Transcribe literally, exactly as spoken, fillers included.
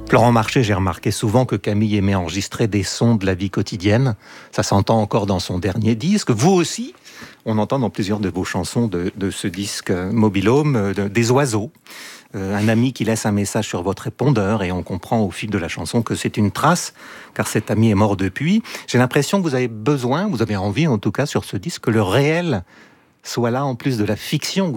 Florent Marché, j'ai remarqué souvent que Camille aimait enregistrer des sons de la vie quotidienne. Ça s'entend encore dans son dernier disque. Vous aussi, on entend dans plusieurs de vos chansons de, de ce disque Mobil-Home, de, des oiseaux. Euh, un ami qui laisse un message sur votre répondeur et on comprend au fil de la chanson que c'est une trace, car cet ami est mort depuis. J'ai l'impression que vous avez besoin, vous avez envie en tout cas sur ce disque, que le réel soit là en plus de la fiction.